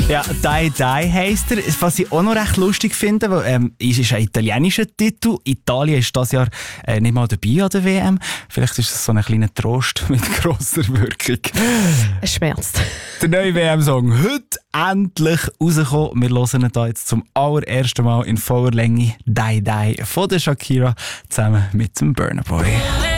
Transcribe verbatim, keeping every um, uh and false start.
Ja, Die Die heisst er. Was ich auch noch recht lustig finde, weil, ähm, es ist ein italienischer Titel. Italien ist dieses Jahr äh, nicht mal dabei an der W M. Vielleicht ist es so ein kleiner Trost mit grosser Wirkung. Es schmerzt. Der neue W M-Song heute endlich rausgekommen. Wir hören ihn hier jetzt zum allerersten Mal in voller Länge. Die Die von der Shakira zusammen mit dem Burna Boy.